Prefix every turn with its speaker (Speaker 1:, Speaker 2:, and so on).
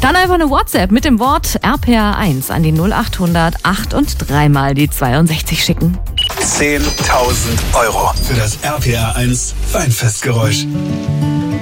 Speaker 1: Dann einfach eine WhatsApp mit dem Wort RPA1 an die 0800 8 und 3 mal die 62 schicken.
Speaker 2: 10.000 € für das RPA1 Weinfestgeräusch.